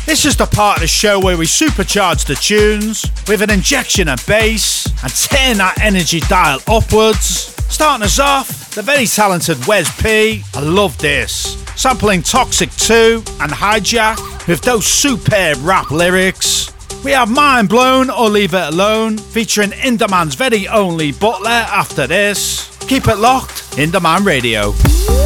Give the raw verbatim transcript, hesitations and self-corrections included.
This is the part of the show where we supercharge the tunes with an injection of bass and turn that energy dial upwards. Starting us off, the very talented Wes P. I love this. Sampling Toxic two and Hijack with those superb rap lyrics. We have Mind Blown or Leave It Alone featuring Indaman's very only Butler after this. Keep it locked, Indaman Radio.